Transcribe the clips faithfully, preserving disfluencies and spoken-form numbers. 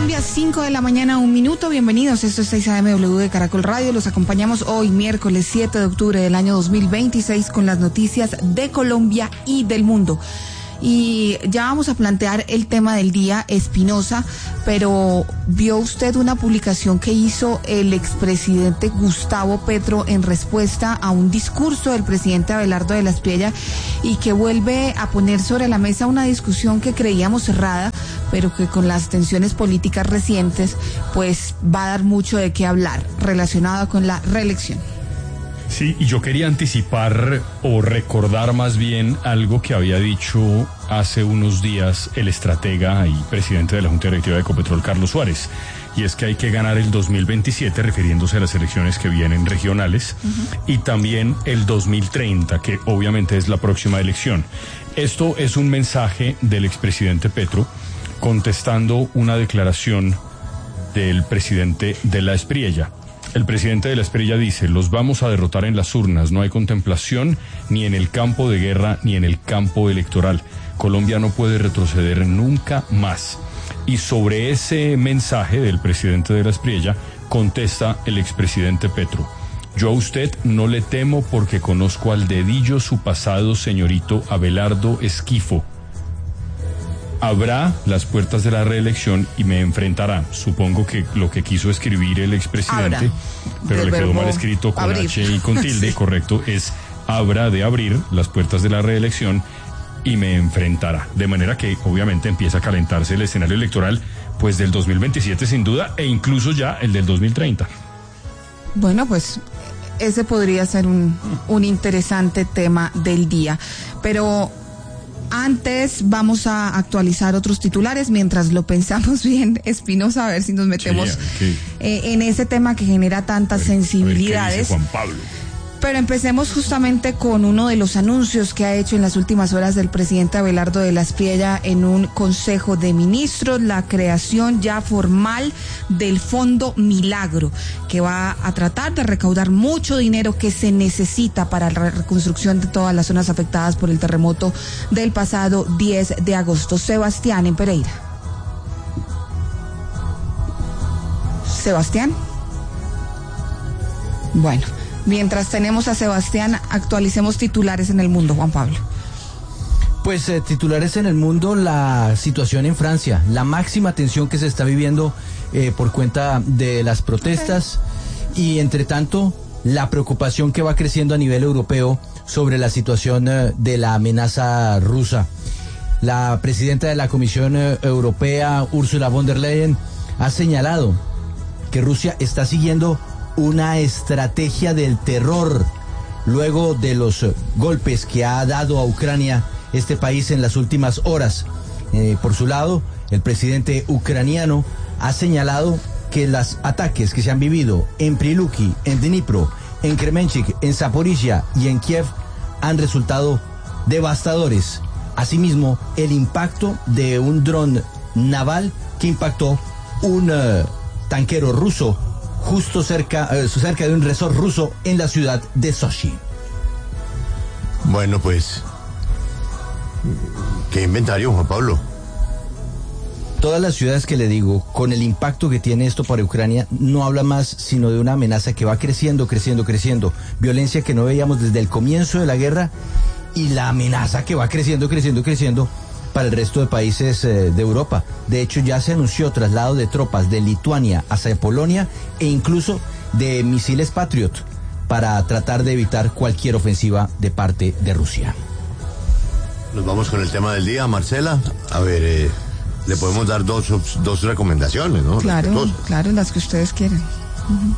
Colombia, cinco de la mañana, un minuto. Bienvenidos, esto es seis A M W de Caracol Radio. Los acompañamos hoy, miércoles siete de octubre del año dos mil veintiséis, con las noticias de Colombia y del mundo. Y ya vamos a plantear el tema del día, Espinosa, pero ¿vio usted una publicación que hizo el expresidente Gustavo Petro en respuesta a un discurso del presidente Abelardo de la Espriella y que vuelve a poner sobre la mesa una discusión que creíamos cerrada, pero que con las tensiones políticas recientes pues va a dar mucho de qué hablar relacionado con la reelección? Sí, y yo quería anticipar o recordar más bien algo que había dicho hace unos días el estratega y presidente de la Junta Directiva de Ecopetrol, Carlos Suárez, y es que hay que ganar el dos mil veintisiete, refiriéndose a las elecciones que vienen regionales, uh-huh. y también el dos mil treinta, que obviamente es la próxima elección. Esto es un mensaje del expresidente Petro contestando una declaración del presidente de la Espriella. El presidente de la Espriella dice: los vamos a derrotar en las urnas, no hay contemplación ni en el campo de guerra ni en el campo electoral. Colombia no puede retroceder nunca más. Y sobre ese mensaje del presidente de la Espriella contesta el expresidente Petro: yo a usted no le temo porque conozco al dedillo su pasado, señorito Abelardo Esquifo. Habrá las puertas de la reelección y me enfrentará. Supongo que lo que quiso escribir el expresidente, habrá, pero le quedó mal escrito con abrir. H y con tilde, sí. Correcto, es habrá de abrir las puertas de la reelección y me enfrentará. De manera que obviamente empieza a calentarse el escenario electoral pues del dos mil veintisiete sin duda, e incluso ya el del dos mil treinta. Bueno, pues ese podría ser un, un interesante tema del día, pero antes vamos a actualizar otros titulares mientras lo pensamos bien, Espinosa, a ver si nos metemos sí, okay. eh, en ese tema que genera tantas a ver, sensibilidades. A ver, ¿qué dice Juan Pablo? Pero empecemos justamente con uno de los anuncios que ha hecho en las últimas horas del presidente Abelardo de la Espriella en un consejo de ministros: la creación ya formal del Fondo Milagro, que va a tratar de recaudar mucho dinero que se necesita para la reconstrucción de todas las zonas afectadas por el terremoto del pasado diez de agosto. Sebastián, en Pereira. Sebastián. Bueno. Mientras tenemos a Sebastián, actualicemos titulares en el mundo, Juan Pablo. Pues eh, titulares en el mundo, la situación en Francia, la máxima tensión que se está viviendo eh, por cuenta de las protestas, okay. Y entre tanto, la preocupación que va creciendo a nivel europeo sobre la situación eh, de la amenaza rusa. La presidenta de la Comisión eh, Europea, Ursula von der Leyen, ha señalado que Rusia está siguiendo una estrategia del terror luego de los golpes que ha dado a Ucrania este país en las últimas horas. Eh, por su lado, el presidente ucraniano ha señalado que los ataques que se han vivido en Priluki, en Dnipro, en Kremenchik, en Zaporizhia y en Kiev han resultado devastadores. Asimismo, el impacto de un dron naval que impactó un uh, tanquero ruso justo cerca, eh, cerca de un resort ruso en la ciudad de Sochi. Bueno, pues, ¿qué inventario, Juan Pablo? Todas las ciudades que le digo, con el impacto que tiene esto para Ucrania, no habla más sino de una amenaza que va creciendo, creciendo, creciendo. Violencia que no veíamos desde el comienzo de la guerra y la amenaza que va creciendo, creciendo, creciendo para el resto de países eh, de Europa. De hecho, ya se anunció traslado de tropas de Lituania hacia Polonia e incluso de misiles Patriot para tratar de evitar cualquier ofensiva de parte de Rusia. Nos vamos con el tema del día, Marcela. A ver, eh, le podemos dar dos, dos recomendaciones, ¿no? Claro, claro, las que ustedes quieran. Uh-huh.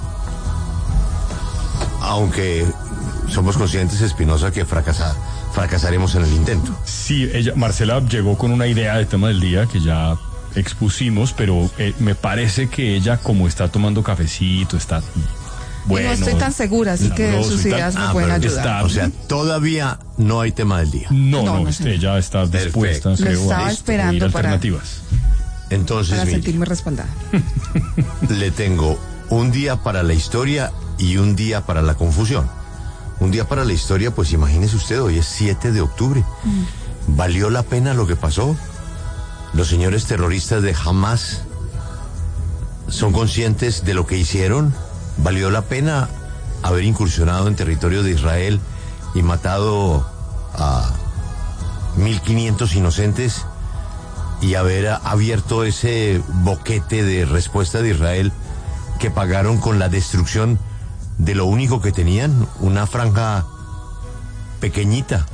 Aunque somos conscientes, Espinosa, que fracasa, fracasaremos en el intento. Sí, ella, Marcela llegó con una idea de tema del día que ya expusimos, pero eh, me parece que ella, como está tomando cafecito, está bueno. No estoy tan segura, así que no, sus ideas tan, me ah, pueden ayudar. Está, o sea, todavía no hay tema del día. No, no, no, no usted ya está dispuesta, Perfecto. creo, Lo estaba a esperando para, alternativas. Entonces, para sentirme respaldada. Le tengo un día para la historia y un día para la confusión. Un día para la historia, pues imagínese usted, hoy es siete de octubre. Mm. ¿Valió la pena lo que pasó? Los señores terroristas de Hamas son conscientes de lo que hicieron. ¿Valió la pena haber incursionado en territorio de Israel y matado a mil quinientos inocentes y haber abierto ese boquete de respuesta de Israel que pagaron con la destrucción de lo único que tenían, una franja pequeñita,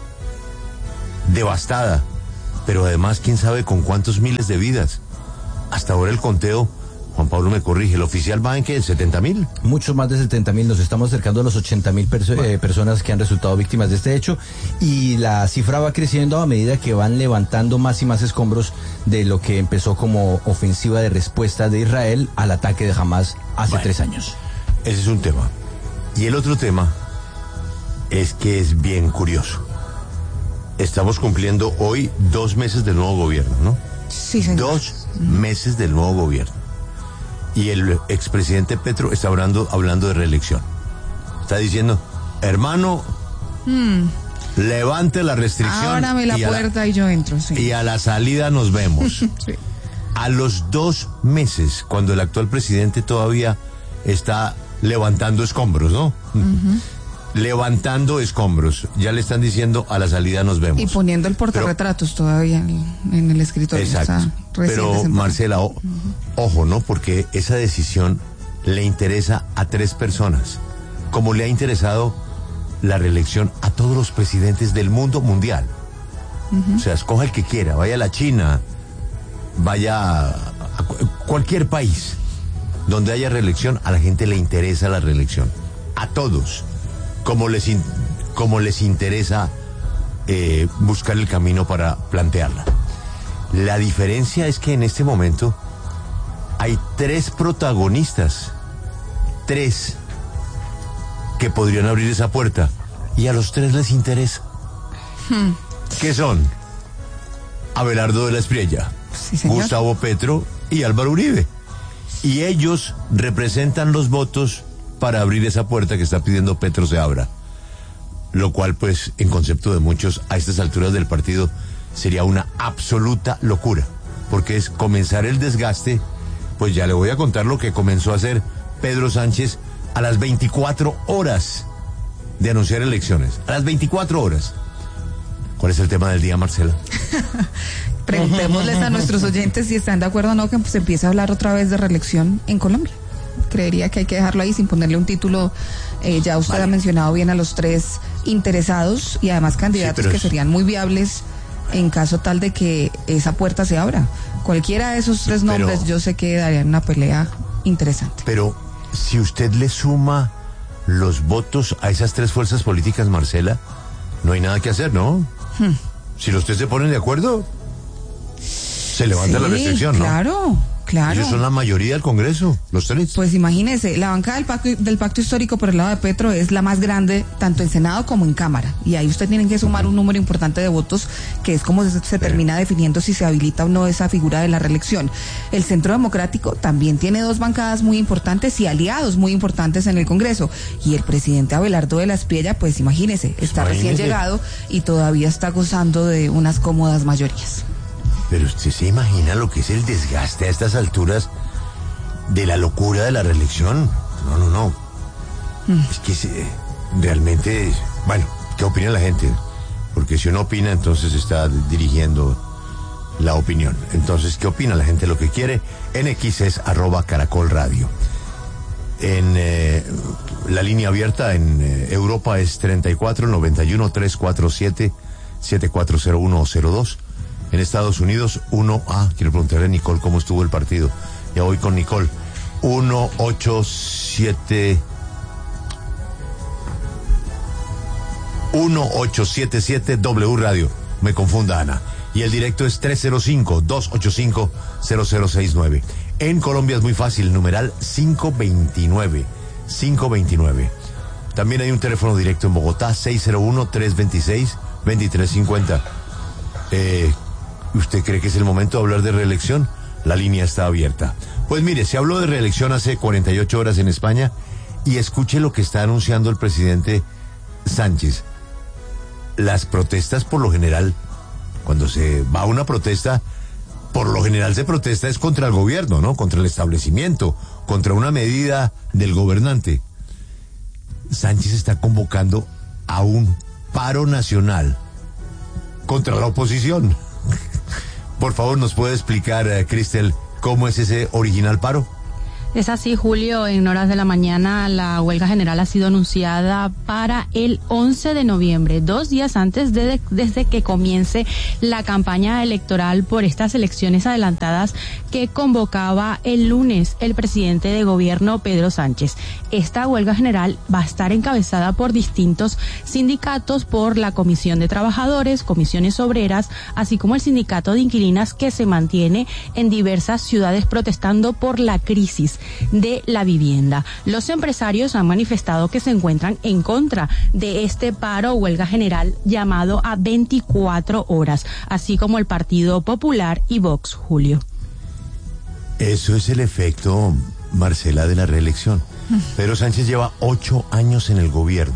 devastada, pero además quién sabe con cuántos miles de vidas? Hasta ahora el conteo, Juan Pablo me corrige, el oficial va en que setenta mil. Mucho más de setenta mil, nos estamos acercando a los ochenta mil perso bueno. eh, personas que han resultado víctimas de este hecho, y la cifra va creciendo a medida que van levantando más y más escombros de lo que empezó como ofensiva de respuesta de Israel al ataque de Hamas hace bueno, tres años. Ese es un tema. Y el otro tema es que es bien curioso. Estamos cumpliendo hoy dos meses del nuevo gobierno, ¿no? Sí, señor. Dos meses del nuevo gobierno. Y el expresidente Petro está hablando, hablando de reelección. Está diciendo, hermano, mm. levante la restricción. Ábrame la y puerta la, y yo entro, sí. Y a la salida nos vemos. Sí. A los dos meses, cuando el actual presidente todavía está levantando escombros, ¿no? Uh-huh. Levantando escombros. Ya le están diciendo, a la salida nos vemos. Y poniendo el portarretratos Pero, todavía en el escritorio. Exacto. Pero, Marcela, o, uh-huh. ojo, ¿no? Porque esa decisión le interesa a tres personas, como le ha interesado la reelección a todos los presidentes del mundo mundial. Uh-huh. O sea, escoja el que quiera, vaya a la China, vaya a, a cualquier país donde haya reelección, a la gente le interesa la reelección. A todos. Como les, in, como les interesa eh, buscar el camino para plantearla. La diferencia es que en este momento hay tres protagonistas, tres, que podrían abrir esa puerta, y a los tres les interesa. Hmm. ¿Qué son? Abelardo de la Espriella, sí, Gustavo Petro y Álvaro Uribe. Y ellos representan los votos para abrir esa puerta que está pidiendo Petro se abra. Lo cual, pues, en concepto de muchos, a estas alturas del partido, sería una absoluta locura. Porque es comenzar el desgaste, pues ya le voy a contar lo que comenzó a hacer Pedro Sánchez a las veinticuatro horas de anunciar elecciones. A las veinticuatro horas. ¿Cuál es el tema del día, Marcela? Preguntémosles a nuestros oyentes si están de acuerdo o no que se empiece a hablar otra vez de reelección en Colombia. Creería que hay que dejarlo ahí sin ponerle un título. Eh, ya usted vale. ha mencionado bien a los tres interesados y además candidatos sí, que es... serían muy viables en caso tal de que esa puerta se abra. Cualquiera de esos tres nombres, pero, yo sé que darían una pelea interesante. Pero si usted le suma los votos a esas tres fuerzas políticas, Marcela, no hay nada que hacer, ¿no? Hmm. Si los tres se ponen de acuerdo, se levanta sí, la restricción, ¿no? Claro. Claro. Ellos son la mayoría del Congreso, los tres. Pues imagínese, la bancada del pacto, del pacto histórico por el lado de Petro es la más grande, tanto en Senado como en Cámara. Y ahí usted tiene que sumar un número importante de votos, que es como se, se termina definiendo si se habilita o no esa figura de la reelección. El Centro Democrático también tiene dos bancadas muy importantes y aliados muy importantes en el Congreso. Y el presidente Abelardo de la Espriella, pues imagínese, está imagínese. recién llegado y todavía está gozando de unas cómodas mayorías. Pero usted se imagina lo que es el desgaste a estas alturas de la locura de la reelección. No, no, no. Mm. Es que se, realmente, bueno, ¿qué opina la gente? Porque si uno opina, entonces está dirigiendo la opinión. Entonces, ¿qué opina la gente? Lo que quiere en X es arroba Caracol Radio. En eh, la línea abierta en eh, Europa es treinta y cuatro noventa y uno trescientos cuarenta y siete setenta y cuatro cero uno o cero dos. En Estados Unidos, uno, ah, quiero preguntarle a Nicole cómo estuvo el partido. Ya voy con Nicole. uno ocho siete uno ocho siete siete W Radio. Me confunda, Ana. Y el directo es tres cero cinco dos ocho cinco cero cero seis nueve. En Colombia es muy fácil, numeral cinco veintinueve. cinco veintinueve. También hay un teléfono directo en Bogotá, seis cero uno tres veintiséis veintitrés cincuenta. Eh... ¿Usted cree que es el momento de hablar de reelección? La línea está abierta. Pues mire, se habló de reelección hace cuarenta y ocho horas en España y escuche lo que está anunciando el presidente Sánchez. Las protestas, por lo general, cuando se va a una protesta, por lo general se protesta es contra el gobierno, ¿no? Contra el establecimiento, contra una medida del gobernante. Sánchez está convocando a un paro nacional contra la oposición. Por favor, ¿nos puede explicar, uh, Cristel, cómo es ese original paro? Es así, Julio, en horas de la mañana la huelga general ha sido anunciada para el once de noviembre, dos días antes de, desde que comience la campaña electoral por estas elecciones adelantadas que convocaba el lunes el presidente de gobierno, Pedro Sánchez. Esta huelga general va a estar encabezada por distintos sindicatos, por la Comisión de Trabajadores, comisiones obreras, así como el sindicato de inquilinas que se mantiene en diversas ciudades protestando por la crisis de la vivienda. Los empresarios han manifestado que se encuentran en contra de este paro o huelga general llamado a veinticuatro horas, así como el Partido Popular y Vox, Julio. Eso es el efecto, Marcela, de la reelección. Pedro Sánchez lleva ocho años en el gobierno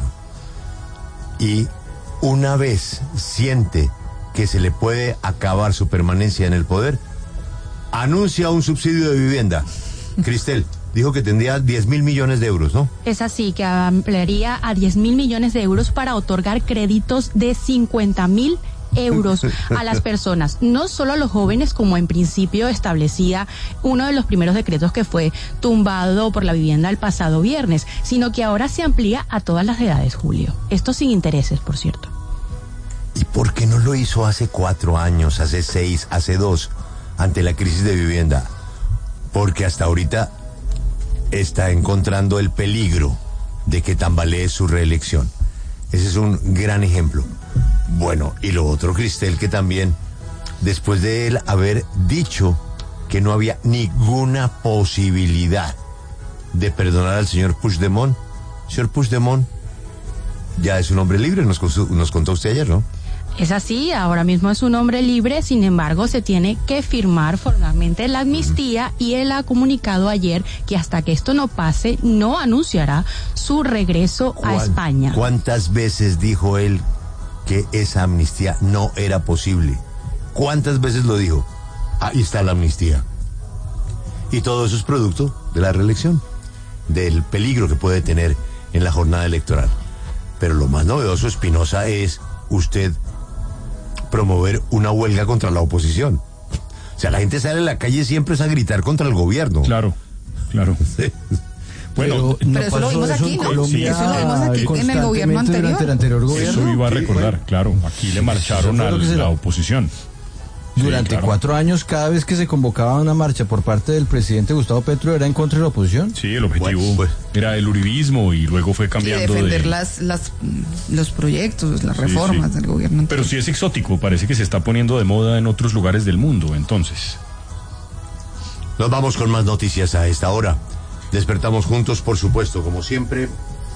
y una vez siente que se le puede acabar su permanencia en el poder, anuncia un subsidio de vivienda. Cristel, dijo que tendría diez mil millones de euros, ¿no? Es así, que ampliaría a diez mil millones de euros para otorgar créditos de cincuenta mil euros a las personas, no solo a los jóvenes, como en principio establecía uno de los primeros decretos que fue tumbado por la vivienda el pasado viernes, sino que ahora se amplía a todas las edades, Julio. Esto sin intereses, por cierto. ¿Y por qué no lo hizo hace cuatro años, hace seis, hace dos, ante la crisis de vivienda? Porque hasta ahorita está encontrando el peligro de que tambalee su reelección. Ese es un gran ejemplo. Bueno, y lo otro, Cristel, que también, después de él haber dicho que no había ninguna posibilidad de perdonar al señor Puigdemont, señor Puigdemont ya es un hombre libre, nos contó, nos contó usted ayer, ¿no? Es así, ahora mismo es un hombre libre, sin embargo se tiene que firmar formalmente la amnistía y él ha comunicado ayer que hasta que esto no pase no anunciará su regreso a España. ¿Cuántas veces dijo él que esa amnistía no era posible? ¿Cuántas veces lo dijo? Ahí está la amnistía. Y todo eso es producto de la reelección, del peligro que puede tener en la jornada electoral. Pero lo más novedoso, Espinosa, es usted promover una huelga contra la oposición. O sea, la gente sale a la calle siempre es a gritar contra el gobierno. Claro, claro. Sí. Bueno, pero, no pero eso lo vimos aquí, ¿no? Colombia, eso lo vimos aquí en el gobierno anterior. El anterior gobierno. Eso iba a recordar, claro. Aquí le marcharon a la oposición. Durante sí, claro. cuatro años, cada vez que se convocaba una marcha por parte del presidente Gustavo Petro, ¿era en contra de la oposición? Sí, el objetivo Bueno, pues. era el uribismo y luego fue cambiando y defender de... las, las, los proyectos, las Sí, reformas sí. del gobierno anterior. Pero sí es exótico, parece que se está poniendo de moda en otros lugares del mundo, entonces. Nos vamos con más noticias a esta hora. Despertamos juntos, por supuesto, como siempre,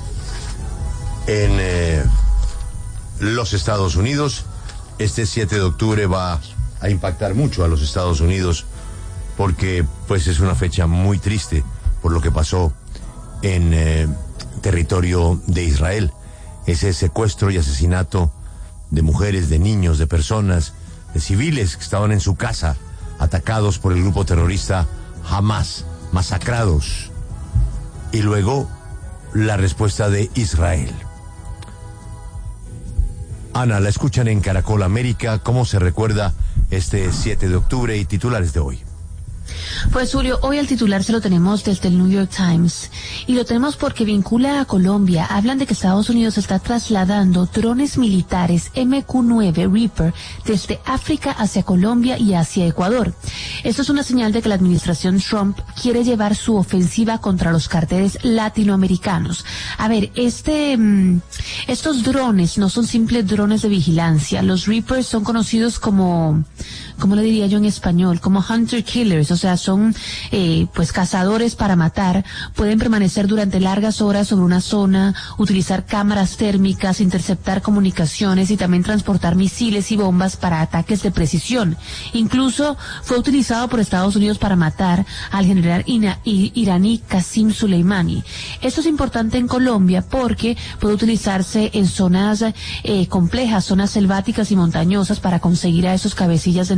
en eh, los Estados Unidos. Este siete de octubre va a impactar mucho a los Estados Unidos porque pues es una fecha muy triste por lo que pasó en eh, territorio de Israel. Ese secuestro y asesinato de mujeres, de niños, de personas, de civiles que estaban en su casa, atacados por el grupo terrorista Hamas, masacrados. Y luego la respuesta de Israel. Ana, la escuchan en Caracol América. ¿Cómo se recuerda este siete de octubre y titulares de hoy? Pues Julio, hoy el titular se lo tenemos desde el New York Times y lo tenemos porque vincula a Colombia. Hablan de que Estados Unidos está trasladando drones militares M Q nueve Reaper desde África hacia Colombia y hacia Ecuador. Esto es una señal de que la administración Trump quiere llevar su ofensiva contra los carteles latinoamericanos. A ver, este, estos drones no son simples drones de vigilancia. Los Reapers son conocidos como, ¿cómo le diría yo en español? Como hunter killers, o sea, son eh, pues cazadores para matar. Pueden permanecer durante largas horas sobre una zona, utilizar cámaras térmicas, interceptar comunicaciones y también transportar misiles y bombas para ataques de precisión. Incluso fue utilizado por Estados Unidos para matar al general ina, i, iraní Qasem Soleimani. Esto es importante en Colombia porque puede utilizarse en zonas eh, complejas, zonas selváticas y montañosas para conseguir a esos cabecillas de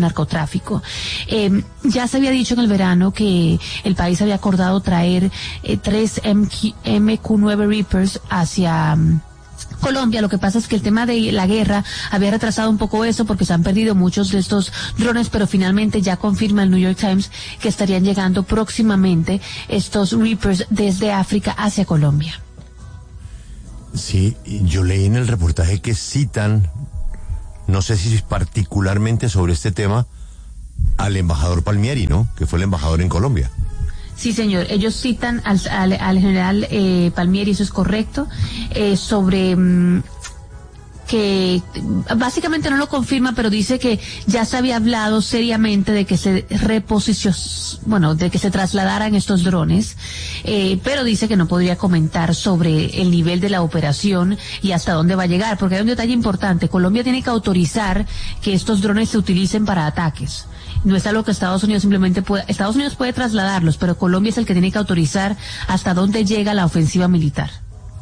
narcotráfico. Eh, ya se había dicho en el verano que el país había acordado traer eh, tres M Q nueve Reapers hacia um, Colombia. Lo que pasa es que el tema de la guerra había retrasado un poco eso porque se han perdido muchos de estos drones, pero finalmente ya confirma el New York Times que estarían llegando próximamente estos Reapers desde África hacia Colombia. Sí, yo leí en el reportaje que citan, no sé si particularmente sobre este tema, al embajador Palmieri, ¿no? Que fue el embajador en Colombia. Sí, señor. Ellos citan al, al, al general eh, Palmieri, eso es correcto, eh, sobre mmm, que básicamente no lo confirma, pero dice que ya se había hablado seriamente de que se reposicionó, bueno, de que se trasladaran estos drones, eh, pero dice que no podría comentar sobre el nivel de la operación y hasta dónde va a llegar, porque hay un detalle importante. Colombia tiene que autorizar que estos drones se utilicen para ataques. No es algo que Estados Unidos simplemente puede, Estados Unidos puede trasladarlos, pero Colombia es el que tiene que autorizar hasta dónde llega la ofensiva militar.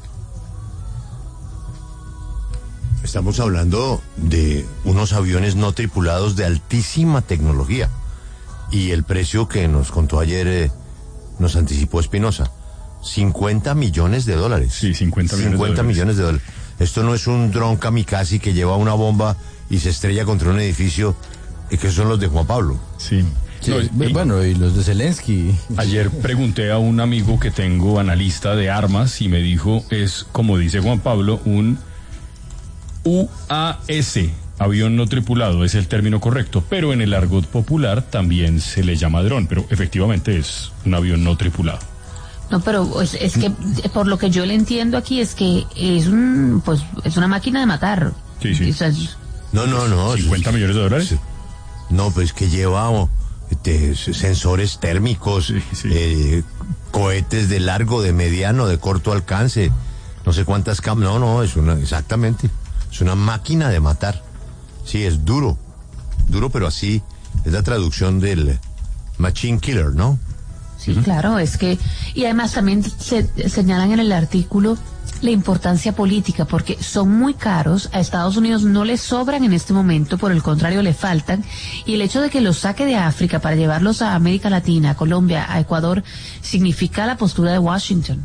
Estamos hablando de unos aviones no tripulados de altísima tecnología. Y el precio que nos contó ayer eh, nos anticipó Espinosa, cincuenta millones de dólares. Sí, cincuenta millones cincuenta de millones de dólares. Esto no es un dron kamikaze que lleva una bomba y se estrella contra un edificio, y que son los de Juan Pablo. Sí. Sí, No, y, bueno, y los de Zelensky. Ayer pregunté a un amigo que tengo, analista de armas, y me dijo, es, como dice Juan Pablo, un U A S, avión no tripulado, es el término correcto, pero en el argot popular también se le llama dron, pero efectivamente es un avión no tripulado. No, pero es, es que por lo que yo le entiendo aquí es que es un, pues, es una máquina de matar. Sí, sí. O sea, No, no, no. ¿cincuenta millones de dólares? No, pues que lleva oh, este, sensores térmicos, sí, sí. Eh, cohetes de largo, de mediano, de corto alcance, no sé cuántas cam... No, no, es una, exactamente, es una máquina de matar. Sí, es duro, duro, pero así es la traducción del machine killer, ¿no? Sí, uh-huh. Claro, es que, y además también se señalan en el artículo la importancia política, porque son muy caros, a Estados Unidos no le sobran en este momento, por el contrario le faltan, y el hecho de que los saque de África para llevarlos a América Latina, a Colombia, a Ecuador, significa la postura de Washington.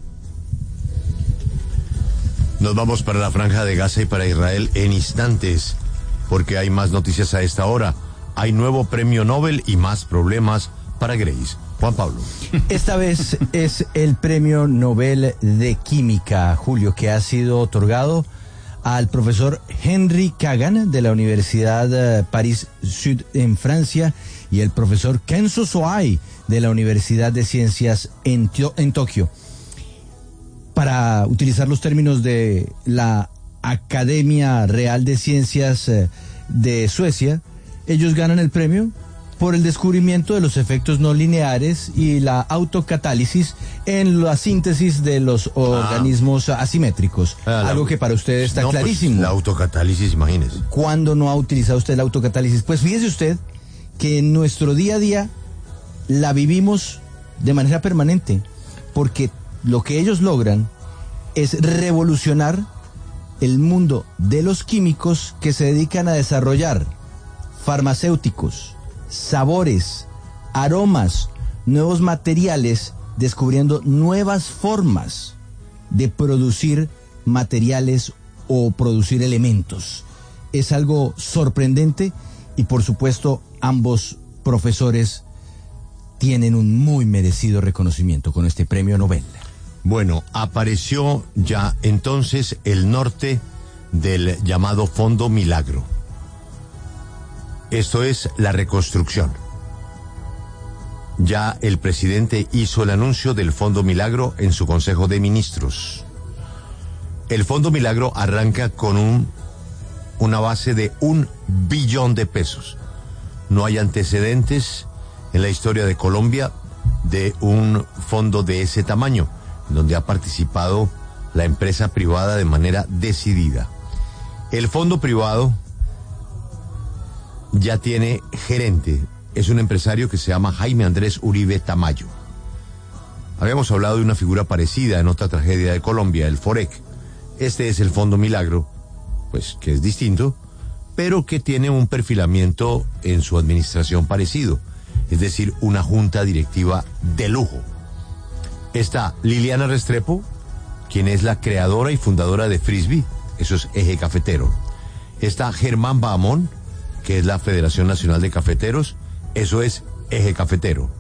Nos vamos para la Franja de Gaza y para Israel en instantes, porque hay más noticias a esta hora. Hay nuevo premio Nobel y más problemas para Grace. Juan Pablo. Esta vez es el premio Nobel de Química, Julio, que ha sido otorgado al profesor Henry Kagan de la Universidad Paris Sud en Francia y el profesor Kenzo Soai de la Universidad de Ciencias en, en Tokio. Para utilizar los términos de la Academia Real de Ciencias de Suecia, ellos ganan el premio por el descubrimiento de los efectos no lineares y la autocatálisis en la síntesis de los ah. organismos asimétricos. Ah, algo que para usted está no, clarísimo. Pues, la autocatálisis, imagínese. ¿Cuándo no ha utilizado usted la autocatálisis? Pues fíjese usted que en nuestro día a día la vivimos de manera permanente, porque lo que ellos logran es revolucionar el mundo de los químicos que se dedican a desarrollar farmacéuticos, sabores, aromas, nuevos materiales, descubriendo nuevas formas de producir materiales o producir elementos. Es algo sorprendente y por supuesto ambos profesores tienen un muy merecido reconocimiento con este premio Nobel. Bueno, apareció ya entonces el norte del llamado Fondo Milagro. Esto es la reconstrucción. Ya el presidente hizo el anuncio del Fondo Milagro en su Consejo de Ministros. El Fondo Milagro arranca con un, una base de un billón de pesos. No hay antecedentes en la historia de Colombia de un fondo de ese tamaño, donde ha participado la empresa privada de manera decidida. El fondo privado ya tiene gerente, es un empresario que se llama Jaime Andrés Uribe Tamayo. Habíamos hablado de una figura parecida en otra tragedia de Colombia, el Forec. Este es el Fondo Milagro, pues que es distinto, pero que tiene un perfilamiento en su administración parecido, es decir, una junta directiva de lujo. Está Liliana Restrepo, quien es la creadora y fundadora de Frisbee, eso es Eje Cafetero. Está Germán Bahamón, que es la Federación Nacional de Cafeteros, eso es Eje Cafetero.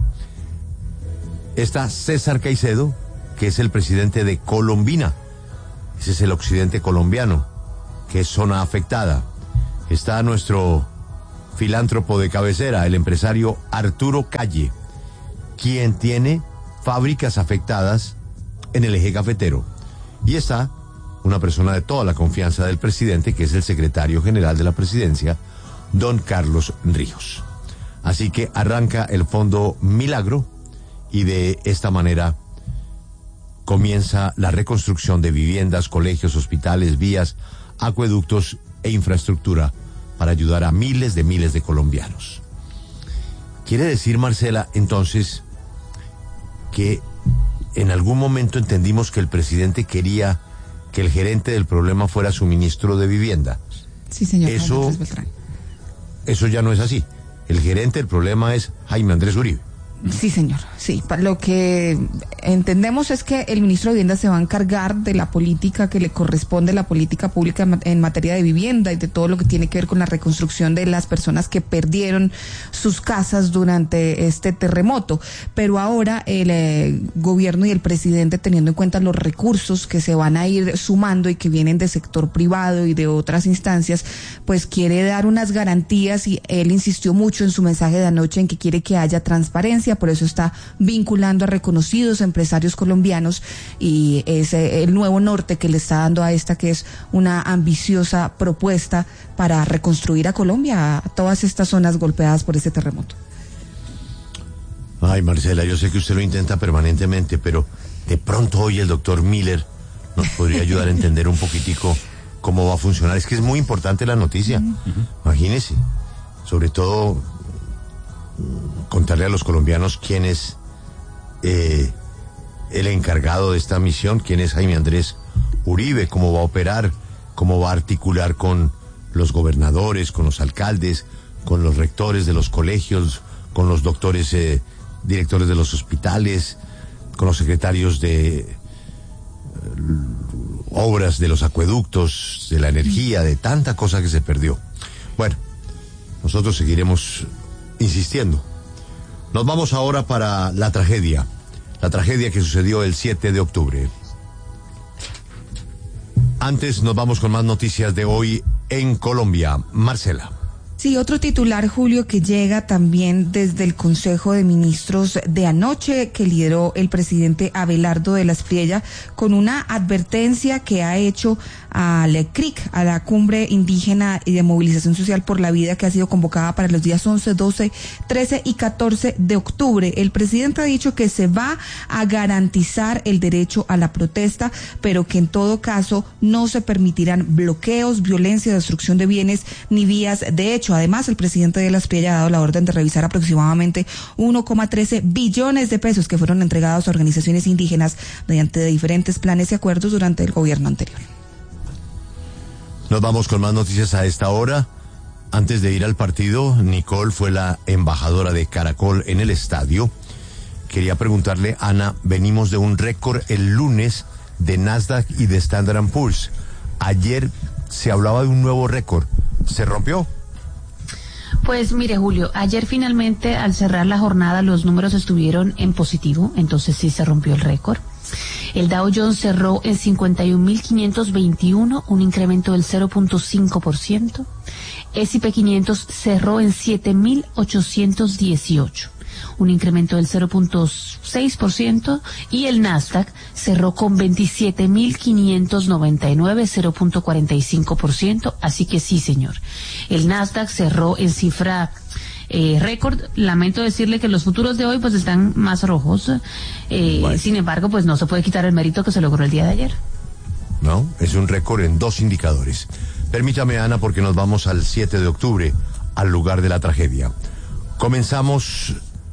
Está César Caicedo, que es el presidente de Colombina, ese es el occidente colombiano, que es zona afectada. Está nuestro filántropo de cabecera, el empresario Arturo Calle, quien tiene fábricas afectadas en el Eje Cafetero. Y está una persona de toda la confianza del presidente, que es el secretario general de la presidencia, don Carlos Ríos. Así que arranca el Fondo Milagro y de esta manera comienza la reconstrucción de viviendas, colegios, hospitales, vías, acueductos e infraestructura para ayudar a miles de miles de colombianos. Quiere decir, Marcela, entonces, que en algún momento entendimos que el presidente quería que el gerente del problema fuera su ministro de Vivienda. Sí, señor. Eso, eso ya no es así. El gerente del problema es Jaime Andrés Uribe. Sí, señor. Sí, lo que entendemos es que el ministro de Vivienda se va a encargar de la política que le corresponde, la política pública en materia de vivienda y de todo lo que tiene que ver con la reconstrucción de las personas que perdieron sus casas durante este terremoto. Pero ahora el eh, gobierno y el presidente, teniendo en cuenta los recursos que se van a ir sumando y que vienen del sector privado y de otras instancias, pues quiere dar unas garantías, y él insistió mucho en su mensaje de anoche en que quiere que haya transparencia. Por eso está vinculando a reconocidos empresarios colombianos, y es el nuevo norte que le está dando a esta, que es una ambiciosa propuesta para reconstruir a Colombia, a todas estas zonas golpeadas por este terremoto. Ay, Marcela, yo sé que usted lo intenta permanentemente, pero de pronto hoy el doctor Miller nos podría ayudar a entender un poquitico cómo va a funcionar. Es que es muy importante la noticia. Uh-huh. Imagínese, sobre todo contarle a los colombianos quién es eh, el encargado de esta misión, quién es Jaime Andrés Uribe, cómo va a operar, cómo va a articular con los gobernadores, con los alcaldes, con los rectores de los colegios, con los doctores, eh, directores de los hospitales, con los secretarios de eh, obras de los acueductos, de la energía, de tanta cosa que se perdió. Bueno, nosotros seguiremos insistiendo. Nos vamos ahora para la tragedia, la tragedia que sucedió el siete de octubre. Antes nos vamos con más noticias de hoy en Colombia. Marcela. Sí, otro titular, Julio, que llega también desde el Consejo de Ministros de anoche, que lideró el presidente Abelardo de la Espriella, con una advertencia que ha hecho al C R I C, a la Cumbre Indígena y de Movilización Social por la Vida, que ha sido convocada para los días once, doce, trece y catorce de octubre. El presidente ha dicho que se va a garantizar el derecho a la protesta, pero que en todo caso no se permitirán bloqueos, violencia, destrucción de bienes ni vías de hecho. Además, el presidente de la Espriella ha dado la orden de revisar aproximadamente uno coma trece billones de pesos que fueron entregados a organizaciones indígenas mediante diferentes planes y acuerdos durante el gobierno anterior. Nos vamos con más noticias a esta hora. Antes de ir al partido, Nicole fue la embajadora de Caracol en el estadio. Quería preguntarle, Ana, venimos de un récord el lunes de Nasdaq y de Standard and Poor's. Ayer se hablaba de un nuevo récord. ¿Se rompió? Pues mire, Julio, ayer finalmente al cerrar la jornada los números estuvieron en positivo, entonces sí se rompió el récord. El Dow Jones cerró en cincuenta y un mil quinientos veintiuno, un incremento del cero punto cinco por ciento. S y P quinientos cerró en siete mil ochocientos dieciocho, un incremento del cero punto seis por ciento, y el Nasdaq cerró con veintisiete mil quinientos noventa y nueve, cero punto cuarenta y cinco por ciento, así que sí, señor. El Nasdaq cerró en cifra Eh, récord. Lamento decirle que los futuros de hoy pues están más rojos, eh, bueno. Sin embargo pues no se puede quitar el mérito que se logró el día de ayer. No, es un récord en dos indicadores. Permítame, Ana, porque nos vamos al siete de octubre, al lugar de la tragedia. Comenzamos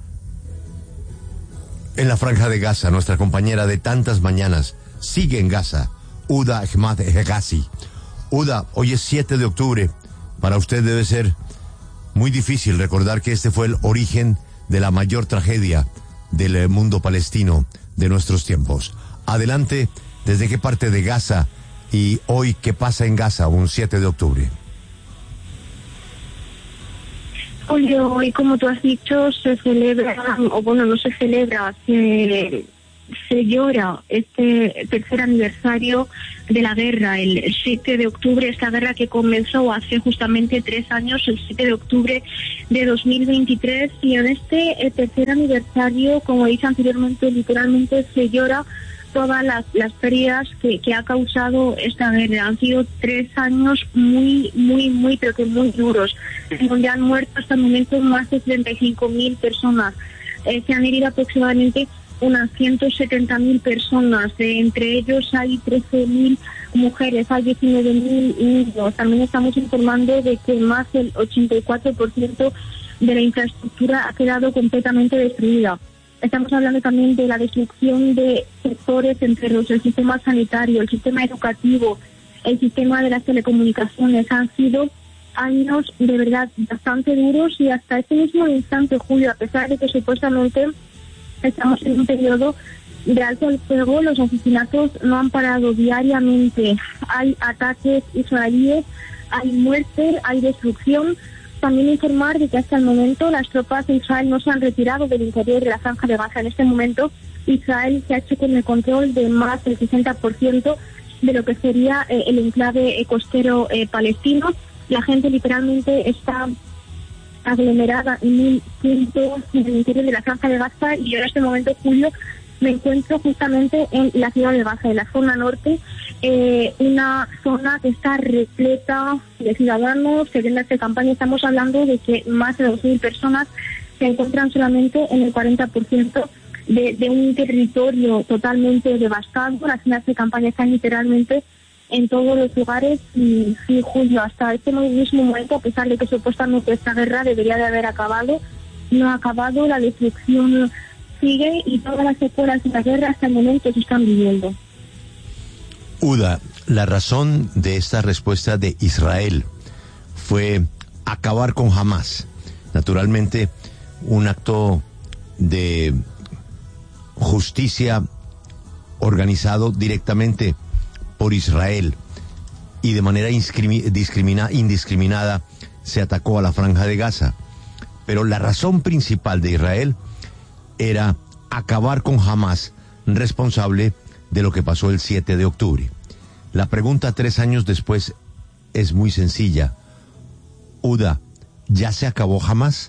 en la Franja de Gaza. Nuestra compañera de tantas mañanas sigue en Gaza, Uda Ahmad Hegazi. Uda, hoy es siete de octubre. Para usted debe ser muy difícil recordar que este fue el origen de la mayor tragedia del mundo palestino de nuestros tiempos. Adelante, ¿desde qué parte de Gaza y hoy qué pasa en Gaza un siete de octubre? Julio, hoy como tú has dicho se celebra, o bueno, no se celebra, se, se llora este tercer aniversario de la guerra, el siete de octubre, esta guerra que comenzó hace justamente tres años, el siete de octubre de dos mil veintitrés, y en este tercer aniversario, como he dicho anteriormente, literalmente se llora todas las, las pérdidas que, que ha causado esta guerra. Han sido tres años muy, muy, muy, pero que muy duros, donde han muerto hasta el momento más de treinta y cinco mil personas. Eh, se han herido aproximadamente unas ciento setenta mil personas, eh, entre ellos hay trece mil mujeres, hay diecinueve mil niños. También estamos informando de que más del ochenta y cuatro por ciento de la infraestructura ha quedado completamente destruida. Estamos hablando también de la destrucción de sectores entre los el sistema sanitario, el sistema educativo, el sistema de las telecomunicaciones. Han sido años de verdad bastante duros, y hasta este mismo instante, Julio, a pesar de que supuestamente estamos en un periodo de alto al fuego, los asesinatos no han parado diariamente. Hay ataques israelíes, hay muerte, hay destrucción. También informar de que hasta el momento las tropas de Israel no se han retirado del interior de la Franja de Gaza. En este momento Israel se ha hecho con el control de más del sesenta por ciento de lo que sería eh, el enclave eh, costero eh, palestino. La gente literalmente está aglomerada en un punto en el interior de la Franja de Gaza, y yo en este momento, Julio, me encuentro justamente en la ciudad de Gaza, en la zona norte, eh, una zona que está repleta de ciudadanos que vienen a esta campaña. Estamos hablando de que más de dos mil personas se encuentran solamente en el cuarenta por ciento de, de un territorio totalmente devastado. Las tiendas de campaña están literalmente en todos los lugares, y sí, Julio, hasta este mismo momento, a pesar de que supuestamente esta guerra debería de haber acabado, no ha acabado, la destrucción sigue y todas las secuelas de la guerra hasta el momento se están viviendo. Uda, la razón de esta respuesta de Israel fue acabar con Hamas. Naturalmente, un acto de justicia organizado directamente por Israel, y de manera discrimina, indiscriminada se atacó a la Franja de Gaza. Pero la razón principal de Israel era acabar con Hamas, responsable de lo que pasó el siete de octubre. La pregunta tres años después es muy sencilla. Uda, ¿ya se acabó Hamas?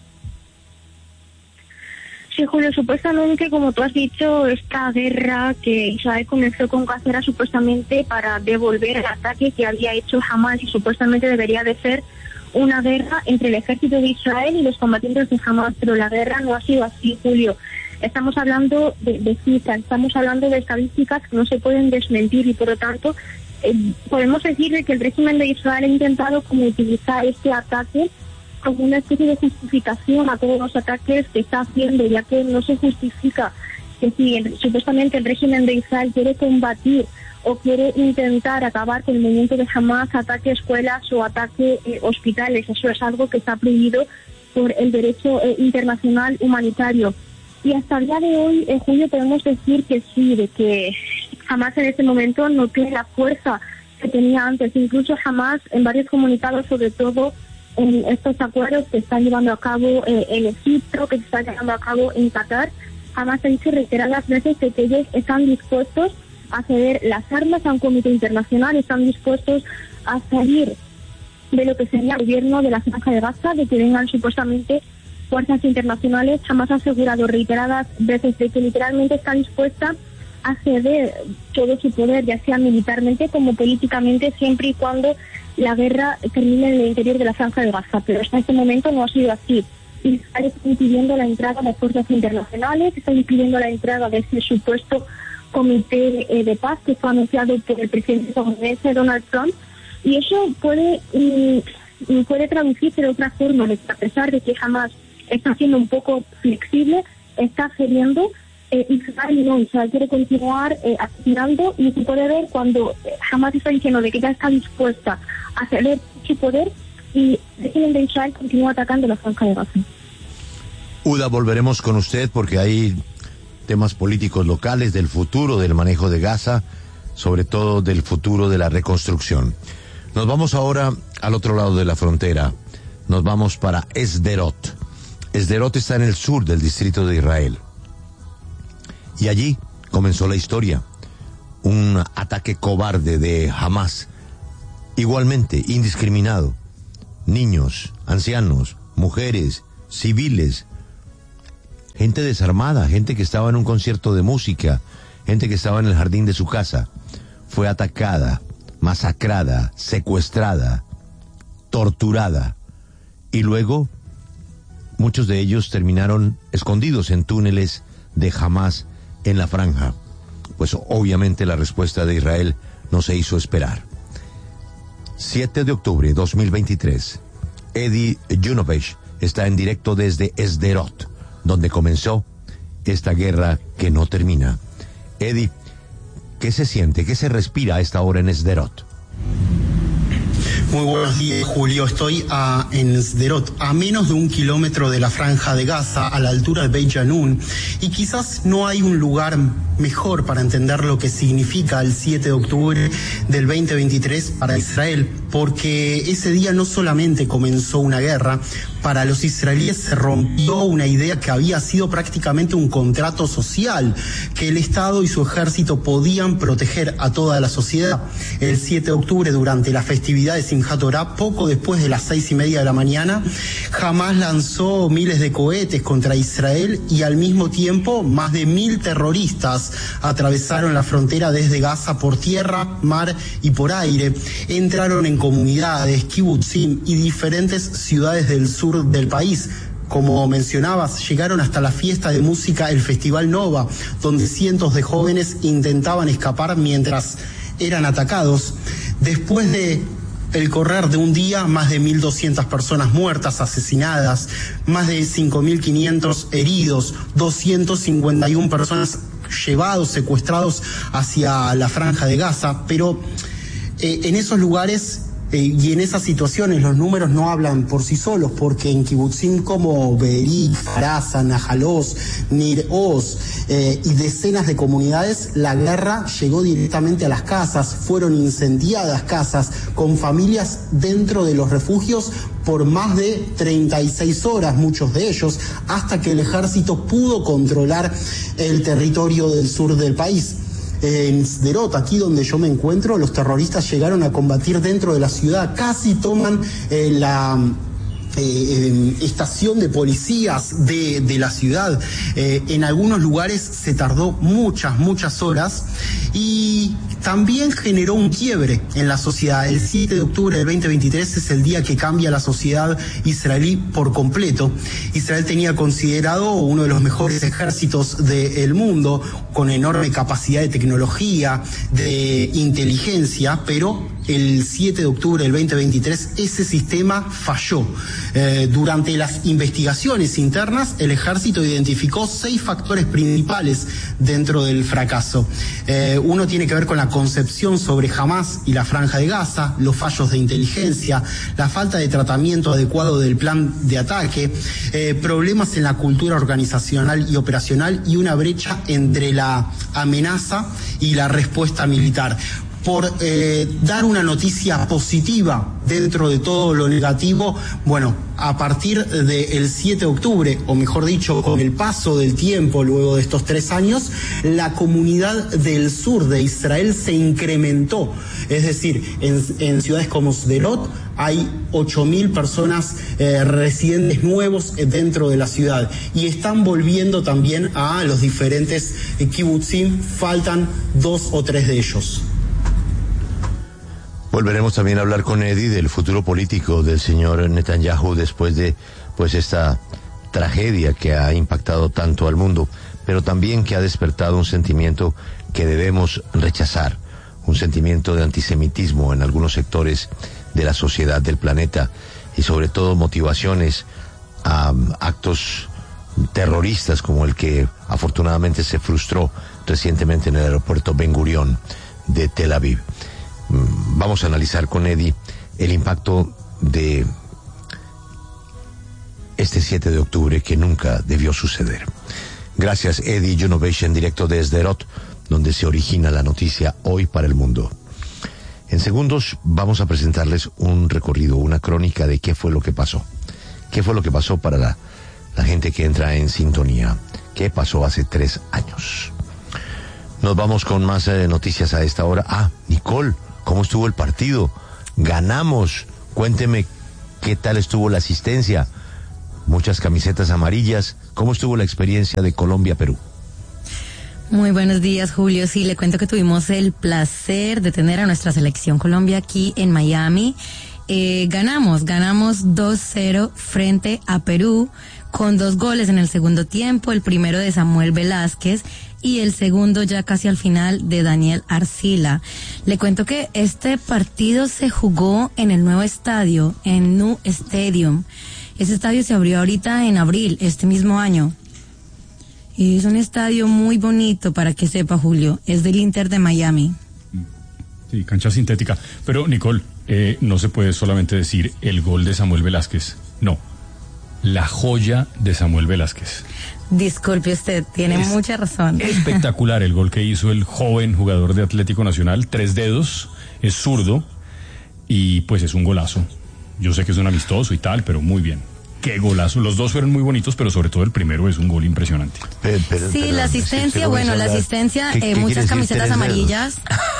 Sí, Julio, supuestamente, como tú has dicho, esta guerra que Israel comenzó con Gaza era supuestamente para devolver el ataque que había hecho Hamas, y supuestamente debería de ser una guerra entre el ejército de Israel y los combatientes de Hamas, pero la guerra no ha sido así, Julio. Estamos hablando de, de cifras, estamos hablando de estadísticas que no se pueden desmentir, y por lo tanto eh, podemos decir de que el régimen de Israel ha intentado como utilizar este ataque como una especie de justificación a todos los ataques que está haciendo, ya que no se justifica que si el, supuestamente el régimen de Israel quiere combatir o quiere intentar acabar con el movimiento de Hamas, ataque escuelas o ataque eh, hospitales. Eso es algo que está prohibido por el derecho eh, internacional humanitario. Y hasta el día de hoy, en julio, podemos decir que sí, de que Hamas en este momento no tiene la fuerza que tenía antes. Incluso Hamas, en varios comunicados, sobre todo en estos acuerdos que están llevando a cabo eh, en Egipto, que se están llevando a cabo en Qatar, Hamas ha dicho reiteradas veces que ellos están dispuestos a ceder las armas a un comité internacional, están dispuestos a salir de lo que sería el gobierno de la Franja de Gaza, de que vengan supuestamente fuerzas internacionales. Hamas ha asegurado reiteradas veces de que literalmente está dispuesta a ceder todo su poder, ya sea militarmente como políticamente, siempre y cuando la guerra termine en el interior de la Franja de Gaza. Pero hasta este momento no ha sido así. Israel está impidiendo la entrada de fuerzas internacionales, está impidiendo la entrada de ese supuesto comité eh, de paz que fue anunciado por el presidente estadounidense Donald Trump, y eso puede mm, puede traducirse de otra forma, de que a pesar de que Hamas está siendo un poco flexible, está cediendo. Eh, Israel no, Israel quiere continuar eh, asesinando, y se puede ver cuando Hamas está diciendo de que ya está dispuesta a ceder su poder, y el régimen de Israel continúa atacando la franja de Gaza. Uda, volveremos con usted porque hay temas políticos locales del futuro del manejo de Gaza, sobre todo del futuro de la reconstrucción. Nos vamos ahora al otro lado de la frontera. Nos vamos para Sderot. Sderot está en el sur del distrito de Israel. Y allí comenzó la historia. Un ataque cobarde de Hamas, igualmente indiscriminado. Niños, ancianos, mujeres, civiles, gente desarmada, gente que estaba en un concierto de música, gente que estaba en el jardín de su casa, fue atacada, masacrada, secuestrada, torturada, y luego muchos de ellos terminaron escondidos en túneles de Hamas en la franja. Pues obviamente la respuesta de Israel no se hizo esperar. siete de octubre de dos mil veintitrés, Eddie Junovich está en directo desde Sderot, donde comenzó esta guerra que no termina. Eddie, ¿qué se siente, qué se respira a esta hora en Sderot? Muy buenos días, Julio. Estoy a, en Sderot, a menos de un kilómetro de la franja de Gaza, a la altura de Beit Janoun, y quizás no hay un lugar mejor para entender lo que significa el siete de octubre del veinte veintitrés para Israel, porque ese día no solamente comenzó una guerra, para los israelíes se rompió una idea que había sido prácticamente un contrato social, que el Estado y su ejército podían proteger a toda la sociedad. El siete de octubre, durante la festividad de Simchat Torah, poco después de las seis y media de la mañana, Hamas lanzó miles de cohetes contra Israel y al mismo tiempo más de mil terroristas atravesaron la frontera desde Gaza por tierra, mar y por aire. Entraron en comunidades, kibutzim y diferentes ciudades del sur del país. Como mencionabas, llegaron hasta la fiesta de música, el Festival Nova, donde cientos de jóvenes intentaban escapar mientras eran atacados. Después de el correr de un día, más de mil doscientas personas muertas, asesinadas, más de cinco mil quinientos heridos, doscientas cincuenta y una personas llevados, secuestrados hacia la franja de Gaza, pero eh, en esos lugares eh, y en esas situaciones los números no hablan por sí solos, porque en kibutzim como Be'eri, Farasa, Najalos, Nir Oz eh, y decenas de comunidades, la guerra llegó directamente a las casas, fueron incendiadas casas con familias dentro de los refugios por más de treinta y seis horas, muchos de ellos, hasta que el ejército pudo controlar el territorio del sur del país. En Sderot, aquí donde yo me encuentro, los terroristas llegaron a combatir dentro de la ciudad, casi toman eh, la eh, eh, estación de policías de, de la ciudad. Eh, en algunos lugares se tardó muchas, muchas horas y también generó un quiebre en la sociedad. El siete de octubre del veinte veintitrés es el día que cambia la sociedad israelí por completo. Israel tenía considerado uno de los mejores ejércitos del mundo, con enorme capacidad de tecnología, de inteligencia, pero el siete de octubre del veinte veintitrés ese sistema falló. Eh, durante las investigaciones internas, el ejército identificó seis factores principales dentro del fracaso. Eh, uno tiene que ver con la concepción sobre Hamas y la franja de Gaza, los fallos de inteligencia, la falta de tratamiento adecuado del plan de ataque, eh, problemas en la cultura organizacional y operacional y una brecha entre la amenaza y la respuesta militar. Por eh, dar una noticia positiva dentro de todo lo negativo, bueno, a partir del siete de octubre, o mejor dicho, con el paso del tiempo, luego de estos tres años, la comunidad del sur de Israel se incrementó. Es decir, en, en ciudades como Sderot hay ocho mil personas eh, residentes nuevos dentro de la ciudad y están volviendo también a los diferentes eh, kibutzim, faltan dos o tres de ellos. Volveremos también a hablar con Eddie del futuro político del señor Netanyahu después de pues esta tragedia que ha impactado tanto al mundo, pero también que ha despertado un sentimiento que debemos rechazar, un sentimiento de antisemitismo en algunos sectores de la sociedad del planeta y sobre todo motivaciones a actos terroristas como el que afortunadamente se frustró recientemente en el aeropuerto Ben Gurión de Tel Aviv. Vamos a analizar con Eddie el impacto de este siete de octubre que nunca debió suceder. Gracias, Eddie Junovich, en directo desde Sderot, donde se origina la noticia hoy para el mundo. En segundos vamos a presentarles un recorrido, una crónica de qué fue lo que pasó. ¿Qué fue lo que pasó para la, la gente que entra en sintonía? ¿Qué pasó hace tres años? Nos vamos con más eh, noticias a esta hora. Ah, Nicole, ¿cómo estuvo el partido? Ganamos. Cuénteme qué tal estuvo la asistencia. Muchas camisetas amarillas. ¿Cómo estuvo la experiencia de Colombia-Perú? Muy buenos días, Julio. Sí, le cuento que tuvimos el placer de tener a nuestra selección Colombia aquí en Miami. Eh, ganamos, ganamos dos cero frente a Perú con dos goles en el segundo tiempo, el primero de Samuel Velázquez y el segundo ya casi al final de Daniel Arcila. Le cuento que este partido se jugó en el nuevo estadio, en Nu Stadium. Ese estadio se abrió ahorita en abril, este mismo año. Y es un estadio muy bonito, para que sepa, Julio. Es del Inter de Miami. Sí, cancha sintética. Pero, Nicole, eh, no se puede solamente decir el gol de Samuel Velázquez. No, la joya de Samuel Velázquez. Disculpe usted, tiene es mucha razón. Espectacular el gol que hizo el joven jugador de Atlético Nacional. Tres dedos, es zurdo y pues es un golazo. Yo sé que es un amistoso y tal, pero muy bien. Qué golazo. Los dos fueron muy bonitos, pero sobre todo el primero es un gol impresionante. Pero, pero, sí, perdón, la asistencia, bueno, la asistencia, ¿Qué, eh, qué muchas camisetas amarillas.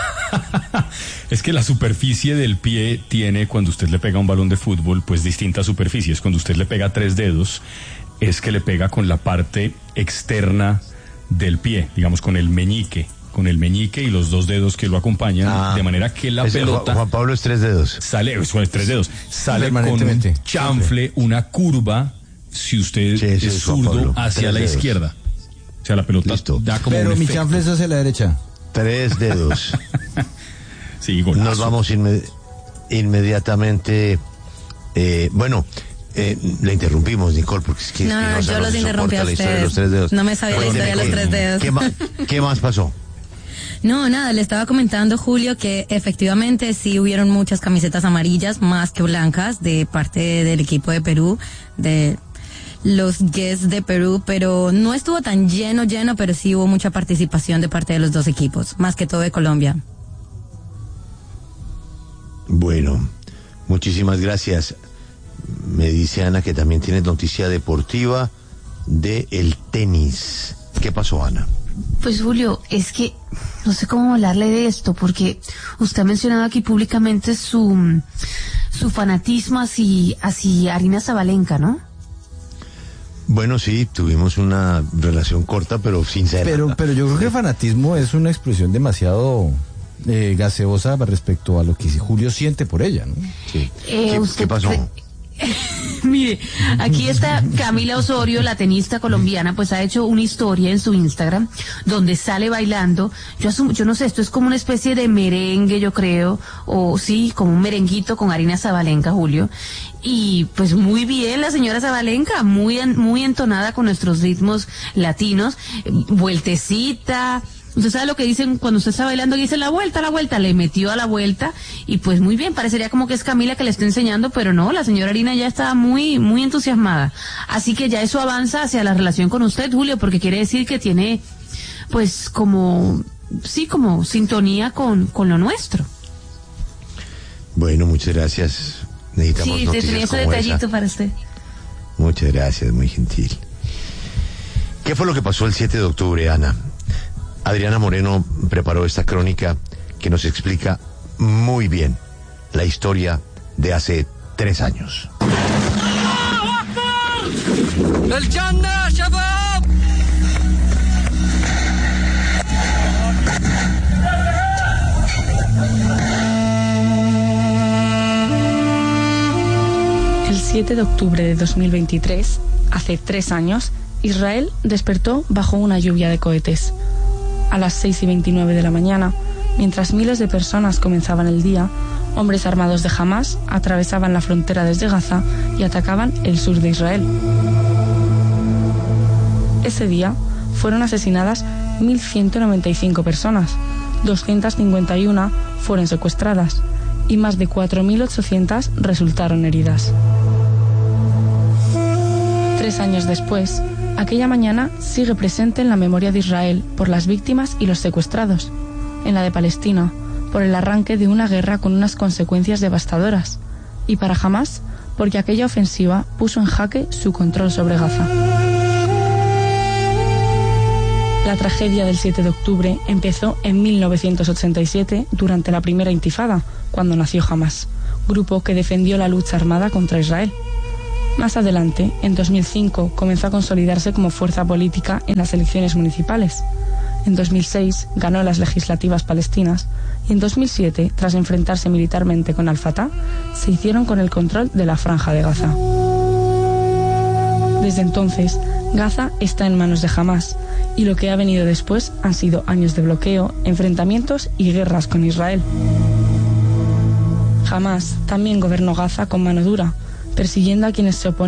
Es que la superficie del pie tiene, cuando usted le pega un balón de fútbol, pues distintas superficies. Cuando usted le pega tres dedos, es que le pega con la parte externa del pie, digamos con el meñique. Con el meñique y los dos dedos que lo acompañan, ah, de manera que la pelota... Juan Pablo es tres dedos. Sale, es tres dedos. Sale con un chanfle, una curva, si usted sí, sí, es zurdo, hacia la dedos. Izquierda. O sea, la pelota Listo. Da como Pero un mi efecto. chanfle es hacia la derecha. Tres dedos. Sí, golazo. Nos vamos inme- inmediatamente... Eh, bueno... Eh, le interrumpimos, Nicole, porque es que... No, es que no, yo no los interrumpí a ustedes. No me sabía la historia de los tres dedos. ¿Qué, ma- ¿Qué más pasó? No, nada, le estaba comentando, Julio, que efectivamente sí hubieron muchas camisetas amarillas, más que blancas, de parte del equipo de Perú, de los Guests de Perú, pero no estuvo tan lleno, lleno, pero sí hubo mucha participación de parte de los dos equipos, más que todo de Colombia. Bueno, muchísimas gracias. Me dice Ana que también tiene noticia deportiva de el tenis. ¿Qué pasó, Ana? Pues Julio, es que no sé cómo hablarle de esto, porque usted ha mencionado aquí públicamente su su fanatismo hacia, hacia Aryna Sabalenka, ¿no? Bueno, sí, tuvimos una relación corta, pero sincera. Pero, pero yo creo que el fanatismo es una expresión demasiado eh, gaseosa respecto a lo que Julio siente por ella, ¿no? Sí. Eh, ¿Qué, usted ¿Qué pasó? Cre- Mire, aquí está Camila Osorio, la tenista colombiana, pues ha hecho una historia en su Instagram donde sale bailando. Yo asumo, yo no sé, esto es como una especie de merengue, yo creo, o sí, como un merenguito con Aryna Sabalenka, Julio. Y pues muy bien la señora Sabalenka, muy muy entonada con nuestros ritmos latinos, vueltecita. Usted sabe lo que dicen cuando usted está bailando, y dice la vuelta, la vuelta, le metió a la vuelta, y pues muy bien, parecería como que es Camila que le está enseñando, pero no, la señora Aryna ya está muy, muy entusiasmada. Así que ya eso avanza hacia la relación con usted, Julio, porque quiere decir que tiene, pues, como, sí, como sintonía con, con lo nuestro. Bueno, muchas gracias. Necesitamos sí, noticias tenía ese como detallito esa. para usted. Muchas gracias, muy gentil. ¿Qué fue lo que pasó el siete de octubre, Ana? Adriana Moreno preparó esta crónica que nos explica muy bien la historia de hace tres años. ¡El Jannah, Shabab! El siete de octubre de dos mil veintitrés, hace tres años, Israel despertó bajo una lluvia de cohetes. A las seis y veintinueve de la mañana, mientras miles de personas comenzaban el día, hombres armados de Hamás atravesaban la frontera desde Gaza y atacaban el sur de Israel. Ese día fueron asesinadas mil ciento noventa y cinco personas, doscientas cincuenta y una fueron secuestradas y más de cuatro mil ochocientas resultaron heridas. Tres años después, aquella mañana sigue presente en la memoria de Israel por las víctimas y los secuestrados, en la de Palestina, por el arranque de una guerra con unas consecuencias devastadoras, y para Hamás, porque aquella ofensiva puso en jaque su control sobre Gaza. La tragedia del siete de octubre empezó en mil novecientos ochenta y siete durante la primera Intifada, cuando nació Hamás, grupo que defendió la lucha armada contra Israel. Más adelante, en dos mil cinco, comenzó a consolidarse como fuerza política en las elecciones municipales. En dos mil seis ganó las legislativas palestinas y en dos mil siete, tras enfrentarse militarmente con Al-Fatah, se hicieron con el control de la Franja de Gaza. Desde entonces, Gaza está en manos de Hamás y lo que ha venido después han sido años de bloqueo, enfrentamientos y guerras con Israel. Hamás también gobernó Gaza con mano dura, persiguiendo a quienes se oponen